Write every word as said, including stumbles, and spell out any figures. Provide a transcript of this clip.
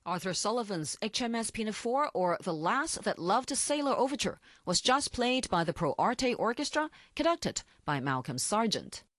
Arthur Sullivan's H M S Pinafore, or The Lass That Loved a Sailor Overture, was just played by the Pro Arte Orchestra, conducted by Malcolm Sargent.